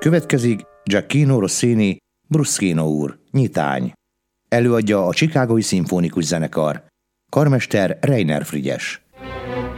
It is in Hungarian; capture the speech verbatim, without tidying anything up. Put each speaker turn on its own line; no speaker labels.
Következik Gioacchino Rossini, Bruschino úr, Nyitány. Előadja a Chicagói Szimfonikus Zenekar. Karmester Reiner Frigyes.